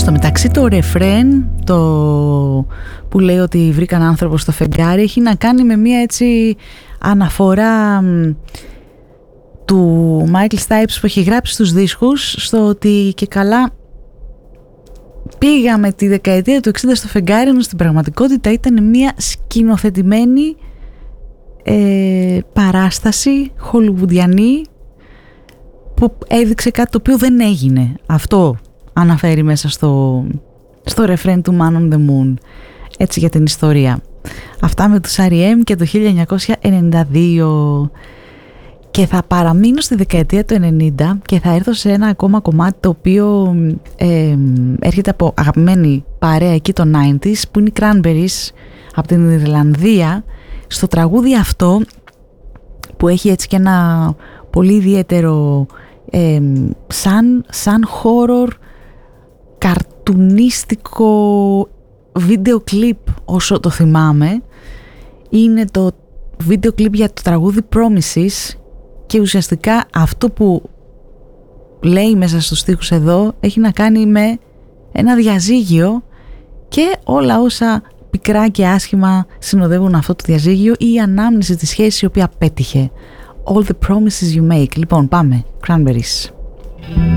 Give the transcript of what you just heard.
Στο μεταξύ το ρεφρέν, το που λέει ότι βρήκαν άνθρωπο στο φεγγάρι, έχει να κάνει με μια έτσι αναφορά του Michael Stipe που έχει γράψει στους δίσκους, στο ότι και καλά πήγαμε τη δεκαετία του 60 στο φεγγάρι, όμως στην πραγματικότητα ήταν μια σκηνοθετημένη παράσταση χολιβουδιανή που έδειξε κάτι το οποίο δεν έγινε. Αυτό αναφέρει μέσα στο ρεφρέν του Man on the Moon, έτσι, για την ιστορία. Αυτά με τους R.E.M. και το 1992. Και θα παραμείνω στη δεκαετία του 90 και θα έρθω σε ένα ακόμα κομμάτι το οποίο έρχεται από αγαπημένη παρέα εκεί των 90s, που είναι οι Cranberries από την Ιρλανδία. Στο τραγούδι αυτό, που έχει έτσι και ένα πολύ ιδιαίτερο σαν horror καρτουνίστικο βίντεο κλιπ, όσο το θυμάμαι, είναι το βίντεο κλιπ για το τραγούδι Promises, και ουσιαστικά αυτό που λέει μέσα στους στίχους εδώ έχει να κάνει με ένα διαζύγιο και όλα όσα πικρά και άσχημα συνοδεύουν αυτό το διαζύγιο, ή η ανάμνηση της σχέσης η οποία πέτυχε. All the promises you make. Λοιπόν, πάμε. Cranberries.